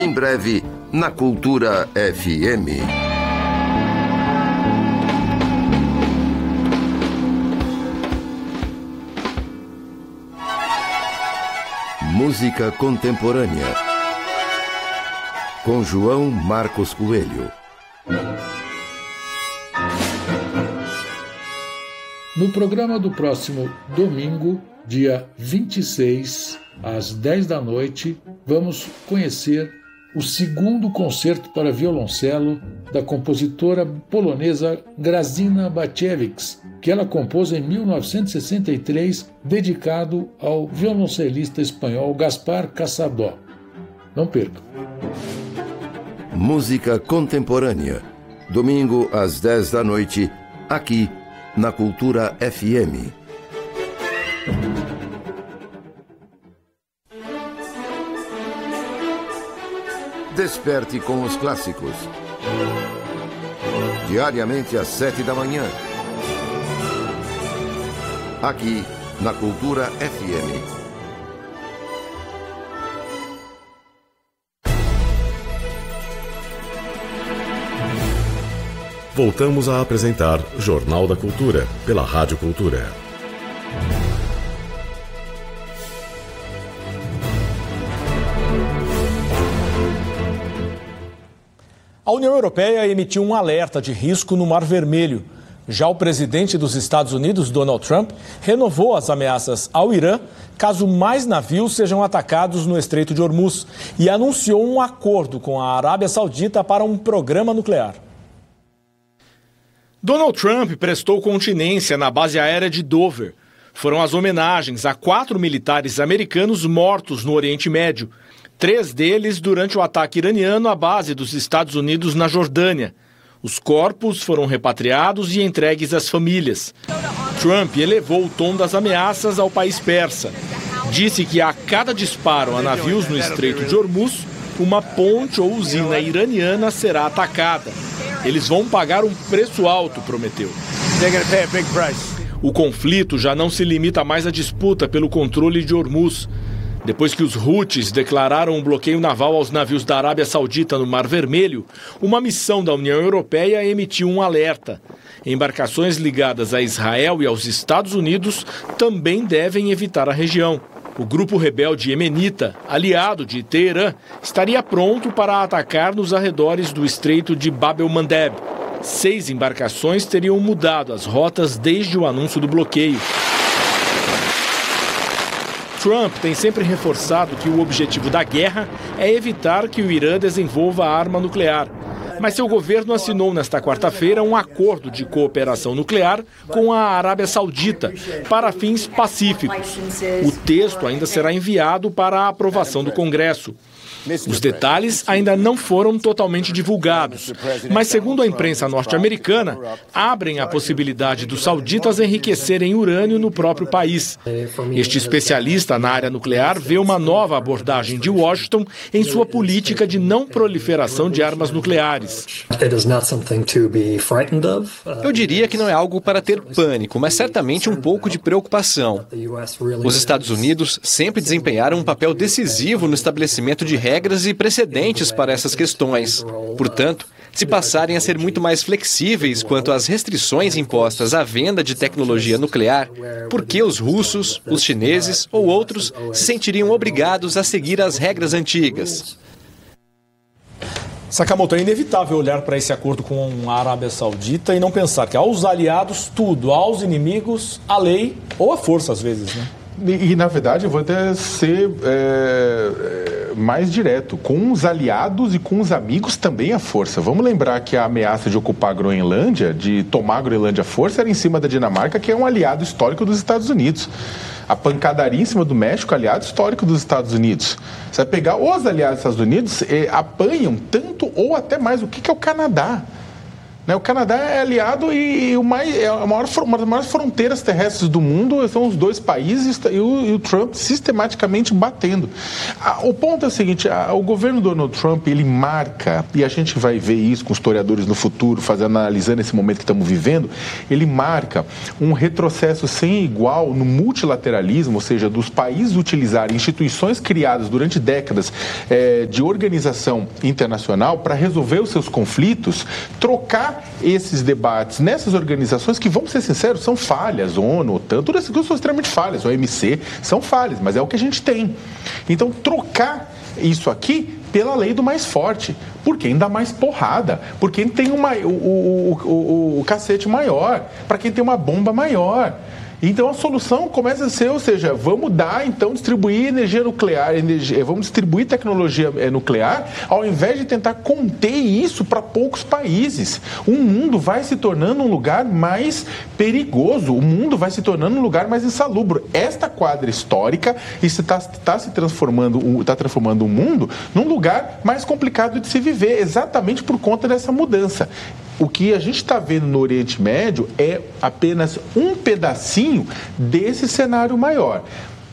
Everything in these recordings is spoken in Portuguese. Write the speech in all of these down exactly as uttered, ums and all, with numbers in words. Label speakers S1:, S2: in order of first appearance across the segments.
S1: Em breve, na Cultura F M. Música contemporânea. Com João Marcos Coelho.
S2: No programa do próximo domingo, dia vinte e seis, às dez da noite, vamos conhecer o segundo concerto para violoncelo da compositora polonesa Grażyna Baciewicz, que ela compôs em mil novecentos e sessenta e três, dedicado ao violoncelista espanhol Gaspar Cassadó. Não perca.
S1: Música contemporânea, domingo às dez da noite, aqui na Cultura F M. Desperte com os clássicos. Diariamente às sete da manhã. Aqui na Cultura F M.
S3: Voltamos a apresentar Jornal da Cultura, pela Rádio Cultura.
S4: A União Europeia emitiu um alerta de risco no Mar Vermelho. Já o presidente dos Estados Unidos, Donald Trump, renovou as ameaças ao Irã caso mais navios sejam atacados no Estreito de Hormuz e anunciou um acordo com a Arábia Saudita para um programa nuclear. Donald Trump prestou continência na base aérea de Dover. Foram as homenagens a quatro militares americanos mortos no Oriente Médio. Três deles durante o ataque iraniano à base dos Estados Unidos na Jordânia. Os corpos foram repatriados e entregues às famílias. Trump elevou o tom das ameaças ao país persa. Disse que a cada disparo a navios no Estreito de Hormuz, uma ponte ou usina iraniana será atacada. Eles vão pagar um preço alto, prometeu. O conflito já não se limita mais à disputa pelo controle de Hormuz. Depois que os Houthis declararam um bloqueio naval aos navios da Arábia Saudita no Mar Vermelho, uma missão da União Europeia emitiu um alerta. Embarcações ligadas a Israel e aos Estados Unidos também devem evitar a região. O grupo rebelde iemenita, aliado de Teherã, estaria pronto para atacar nos arredores do Estreito de Bab el-Mandeb. Seis embarcações teriam mudado as rotas desde o anúncio do bloqueio. Trump tem sempre reforçado que o objetivo da guerra é evitar que o Irã desenvolva a arma nuclear. Mas seu governo assinou nesta quarta-feira um acordo de cooperação nuclear com a Arábia Saudita para fins pacíficos. O texto ainda será enviado para a aprovação do Congresso. Os detalhes ainda não foram totalmente divulgados, mas segundo a imprensa norte-americana, abrem a possibilidade dos sauditas enriquecerem urânio no próprio país. Este especialista na área nuclear vê uma nova abordagem de Washington em sua política de não proliferação de armas nucleares.
S5: Eu diria que não é algo para ter pânico, mas certamente um pouco de preocupação. Os Estados Unidos sempre desempenharam um papel decisivo no estabelecimento de regras regras e precedentes para essas questões. Portanto, se passarem a ser muito mais flexíveis quanto às restrições impostas à venda de tecnologia nuclear, por que os russos, os chineses ou outros se sentiriam obrigados a seguir as regras antigas?
S4: Sakamoto, é inevitável olhar para esse acordo com a Arábia Saudita e não pensar que aos aliados tudo, aos inimigos a lei ou a força às vezes, né?
S6: E, e na verdade, eu vou até ser é, mais direto. Com os aliados e com os amigos também a força. Vamos lembrar que a ameaça de ocupar a Groenlândia, de tomar a Groenlândia à força, era em cima da Dinamarca, que é um aliado histórico dos Estados Unidos. A pancadaria em cima do México, aliado histórico dos Estados Unidos. Você vai pegar os aliados dos Estados Unidos, eh, apanham tanto ou até mais. O que, que é o Canadá? O Canadá é aliado e o mais, é a maior, uma das maiores fronteiras terrestres do mundo são os dois países e o, e o Trump sistematicamente batendo. O ponto é o seguinte, o governo Donald Trump, ele marca, e a gente vai ver isso com historiadores no futuro, fazendo, analisando esse momento que estamos vivendo, ele marca um retrocesso sem igual no multilateralismo, ou seja, dos países utilizarem instituições criadas durante décadas é, de organização internacional para resolver os seus conflitos, trocar esses debates nessas organizações que, vamos ser sinceros, são falhas, ONU, OTAN, todas essas coisas são extremamente falhas, o O M C são falhas, mas é o que a gente tem. Então, trocar isso aqui pela lei do mais forte, por quem dá mais porrada, por quem tem uma, o, o, o, o, o cacete maior, para quem tem uma bomba maior. Então a solução começa a ser, ou seja, vamos dar, então, distribuir energia nuclear, energia, vamos distribuir tecnologia nuclear, ao invés de tentar conter isso para poucos países. O mundo vai se tornando um lugar mais perigoso, o mundo vai se tornando um lugar mais insalubre. Esta quadra histórica está tá se transformando, está transformando o mundo num lugar mais complicado de se viver, exatamente por conta dessa mudança. O que a gente está vendo no Oriente Médio é apenas um pedacinho desse cenário maior.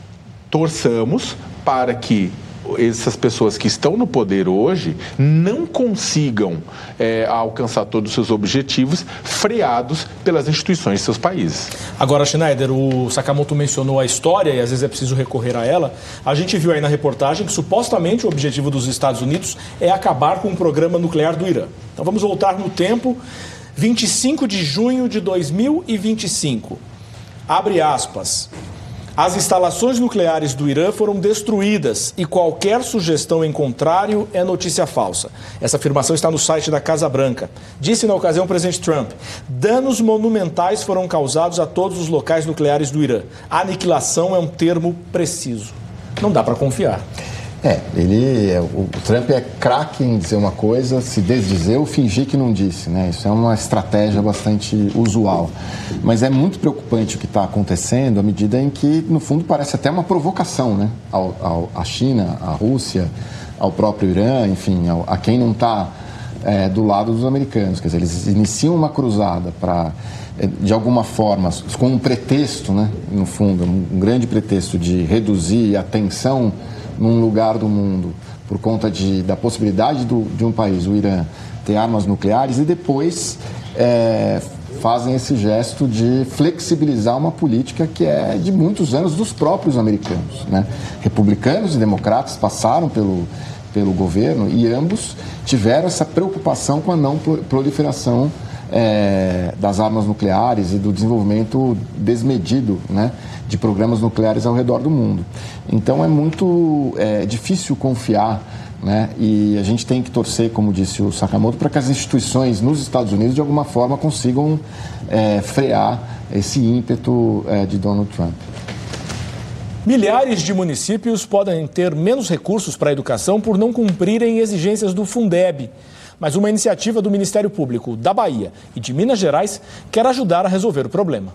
S6: Torçamos para que essas pessoas que estão no poder hoje não consigam é, alcançar todos os seus objetivos freados pelas instituições de seus países.
S4: Agora, Schneider, o Sakamoto mencionou a história e às vezes é preciso recorrer a ela. A gente viu aí na reportagem que supostamente o objetivo dos Estados Unidos é acabar com o programa nuclear do Irã. Então vamos voltar no tempo, vinte e cinco de junho de dois mil e vinte e cinco. Abre aspas. As instalações nucleares do Irã foram destruídas e qualquer sugestão em contrário é notícia falsa. Essa afirmação está no site da Casa Branca. Disse na ocasião o presidente Trump: danos monumentais foram causados a todos os locais nucleares do Irã. Aniquilação é um termo preciso. Não dá para confiar.
S7: É, ele, o Trump é craque em dizer uma coisa, se desdizer ou fingir que não disse, né? Isso é uma estratégia bastante usual. Mas é muito preocupante o que está acontecendo à medida em que, no fundo, parece até uma provocação, né? Ao, ao, à China, à Rússia, ao próprio Irã, enfim, ao, a quem não está é, do lado dos americanos. Quer dizer, eles iniciam uma cruzada para, de alguma forma, com um pretexto, né? No fundo, um grande pretexto de reduzir a tensão num lugar do mundo, por conta de, da possibilidade do, de um país, o Irã, ter armas nucleares, e depois é, fazem esse gesto de flexibilizar uma política que é de muitos anos dos próprios americanos, né? Republicanos e democratas passaram pelo, pelo governo e ambos tiveram essa preocupação com a não proliferação é, das armas nucleares e do desenvolvimento desmedido, né, de programas nucleares ao redor do mundo. Então é muito é, difícil confiar, né, e a gente tem que torcer, como disse o Sakamoto, para que as instituições nos Estados Unidos de alguma forma consigam é, frear esse ímpeto é, de Donald Trump.
S4: Milhares de municípios podem ter menos recursos para a educação por não cumprirem exigências do Fundeb. Mas uma iniciativa do Ministério Público da Bahia e de Minas Gerais quer ajudar a resolver o problema.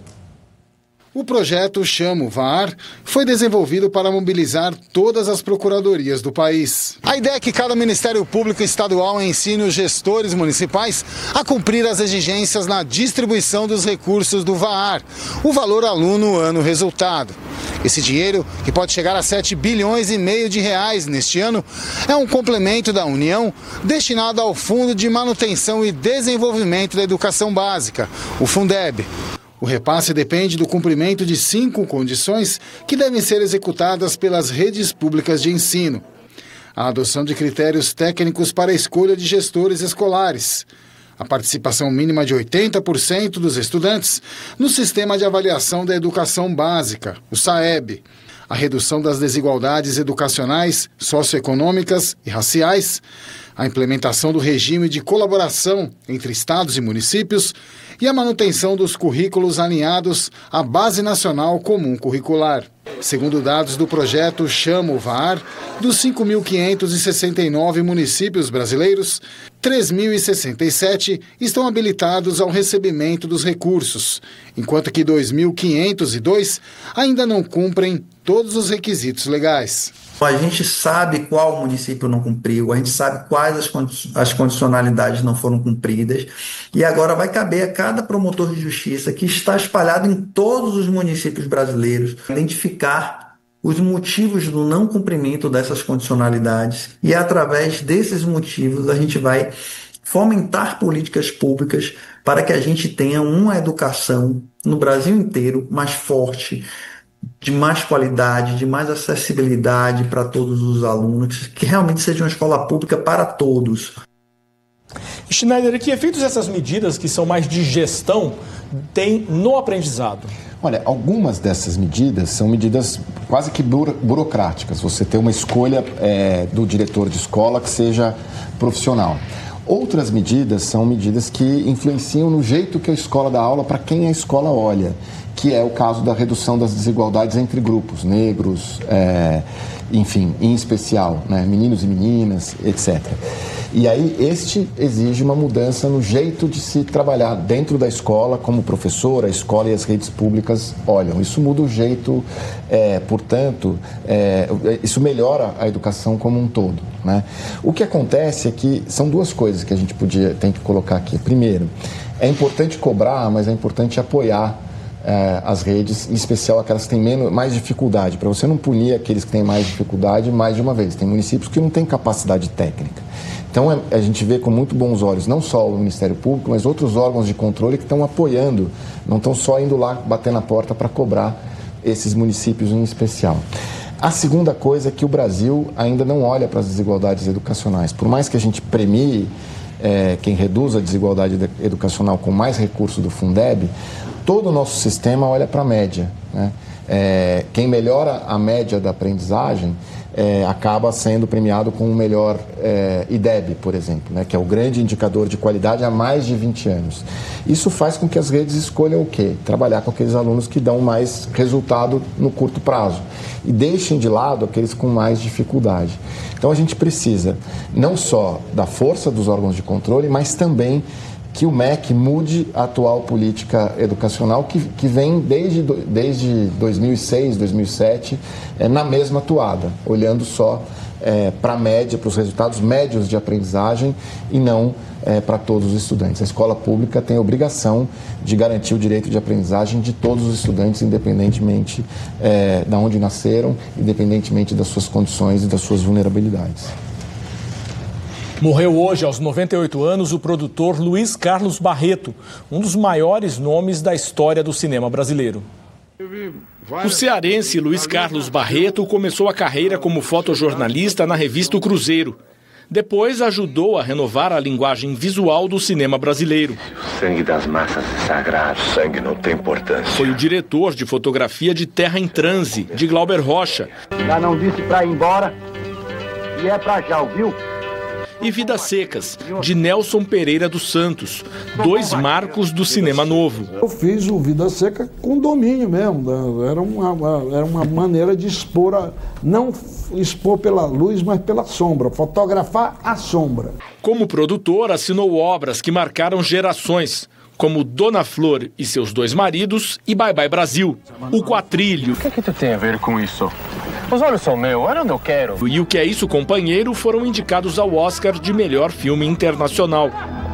S8: O projeto Chamo VAR foi desenvolvido para mobilizar todas as procuradorias do país. A ideia é que cada Ministério Público Estadual ensine os gestores municipais a cumprir as exigências na distribuição dos recursos do VAR, o valor aluno ano resultado. Esse dinheiro, que pode chegar a sete bilhões e meio de reais neste ano, é um complemento da União destinado ao Fundo de Manutenção e Desenvolvimento da Educação Básica, o Fundeb. O repasse depende do cumprimento de cinco condições que devem ser executadas pelas redes públicas de ensino. A adoção de critérios técnicos para a escolha de gestores escolares. A participação mínima de oitenta por cento dos estudantes no Sistema de Avaliação da Educação Básica, o SAEB. A redução das desigualdades educacionais, socioeconômicas e raciais. A implementação do regime de colaboração entre estados e municípios e a manutenção dos currículos alinhados à Base Nacional Comum Curricular. Segundo dados do projeto Chamo VAR, dos cinco mil quinhentos e sessenta e nove municípios brasileiros, três mil e sessenta e sete estão habilitados ao recebimento dos recursos, enquanto que dois mil quinhentos e dois ainda não cumprem todos os requisitos legais.
S9: A gente sabe qual município não cumpriu, a gente sabe quais as, condi- as condicionalidades não foram cumpridas, e agora vai caber a cada promotor de justiça que está espalhado em todos os municípios brasileiros identificar os motivos do não cumprimento dessas condicionalidades, e através desses motivos a gente vai fomentar políticas públicas para que a gente tenha uma educação no Brasil inteiro mais forte, de mais qualidade, de mais acessibilidade para todos os alunos, que realmente seja uma escola pública para todos.
S4: Schneider, que efeitos essas medidas que são mais de gestão têm no aprendizado?
S7: Olha, algumas dessas medidas são medidas quase que buro- burocráticas. Você tem uma escolha é, do diretor de escola que seja profissional. Outras medidas são medidas que influenciam no jeito que a escola dá aula para quem a escola olha, que é o caso da redução das desigualdades entre grupos, negros, é, enfim, em especial, né, meninos e meninas, etcétera. E aí este exige uma mudança no jeito de se trabalhar dentro da escola, como professor, a escola e as redes públicas olham. Isso muda o jeito, é, portanto, é, isso melhora a educação como um todo, né? O que acontece é que são duas coisas que a gente podia, tem que colocar aqui. Primeiro, é importante cobrar, mas é importante apoiar É, as redes, em especial aquelas que têm menos, mais dificuldade, para você não punir aqueles que têm mais dificuldade mais de uma vez. Tem municípios que não têm capacidade técnica. Então é, a gente vê com muito bons olhos, não só o Ministério Público, mas outros órgãos de controle que estão apoiando, não estão só indo lá bater na porta para cobrar esses municípios em especial. A segunda coisa é que o Brasil ainda não olha para as desigualdades educacionais. Por mais que a gente premie é, quem reduz a desigualdade educacional com mais recurso do Fundeb, todo o nosso sistema olha para a média, né? É, quem melhora a média da aprendizagem é, acaba sendo premiado com o melhor é, I D E B, por exemplo, né? Que é o grande indicador de qualidade há mais de vinte anos. Isso faz com que as redes escolham o quê? Trabalhar com aqueles alunos que dão mais resultado no curto prazo e deixem de lado aqueles com mais dificuldade. Então a gente precisa não só da força dos órgãos de controle, mas também que o M E C mude a atual política educacional que, que vem desde, desde dois mil e seis, dois mil e sete, é, na mesma toada, olhando só é, para a média, para os resultados médios de aprendizagem e não é, para todos os estudantes. A escola pública tem a obrigação de garantir o direito de aprendizagem de todos os estudantes, independentemente é, de onde nasceram, independentemente das suas condições e das suas vulnerabilidades.
S4: Morreu hoje, aos noventa e oito anos, o produtor Luiz Carlos Barreto, um dos maiores nomes da história do cinema brasileiro. O cearense Luiz Carlos Barreto começou a carreira como fotojornalista na revista O Cruzeiro. Depois ajudou a renovar a linguagem visual do cinema brasileiro.
S10: O sangue das massas é sagrado. O sangue não tem importância.
S4: Foi o diretor de fotografia de Terra em Transe, de Glauber Rocha.
S11: Já não disse pra ir embora e é pra já, ouviu?
S4: E Vidas Secas, de Nelson Pereira dos Santos, dois marcos do cinema novo.
S12: Eu fiz o Vida Seca com domínio mesmo, era uma, era uma maneira de expor, a, não expor pela luz, mas pela sombra, fotografar a sombra.
S4: Como produtor, assinou obras que marcaram gerações, como Dona Flor e seus dois maridos e Bye Bye Brasil, O Quatrilho.
S10: O que, que tu tem a ver com isso? Os olhos são meus, era onde eu quero.
S4: E O Que É Isso, Companheiro foram indicados ao Oscar de melhor filme internacional.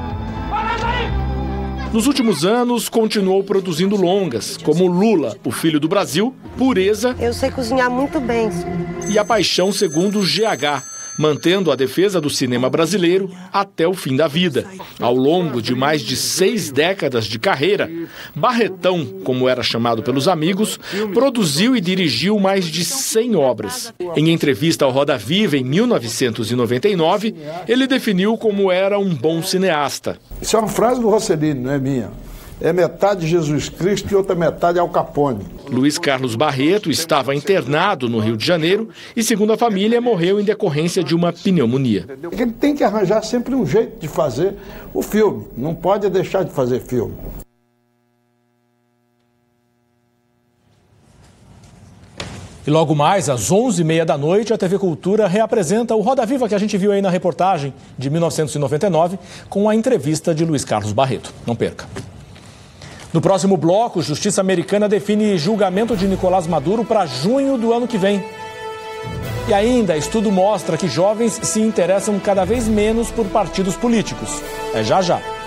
S4: Nos últimos anos, continuou produzindo longas, como Lula, o Filho do Brasil, Pureza...
S13: Eu sei cozinhar muito bem.
S4: E A Paixão Segundo G H, mantendo a defesa do cinema brasileiro até o fim da vida. Ao longo de mais de seis décadas de carreira, Barretão, como era chamado pelos amigos, produziu e dirigiu mais de cem obras. Em entrevista ao Roda Viva, em mil novecentos e noventa e nove, ele definiu como era um bom cineasta.
S12: Isso é uma frase do Rossellini, não é minha. É metade Jesus Cristo e outra metade Al Capone.
S4: Luiz Carlos Barreto estava internado no Rio de Janeiro e, segundo a família, morreu em decorrência de uma pneumonia.
S12: Ele tem que arranjar sempre um jeito de fazer o filme, não pode deixar de fazer filme.
S4: E logo mais, às onze e meia da noite, a T V Cultura reapresenta o Roda Viva que a gente viu aí na reportagem de mil novecentos e noventa e nove, com a entrevista de Luiz Carlos Barreto. Não perca. No próximo bloco, Justiça Americana define julgamento de Nicolás Maduro para junho do ano que vem. E ainda, estudo mostra que jovens se interessam cada vez menos por partidos políticos. É já já.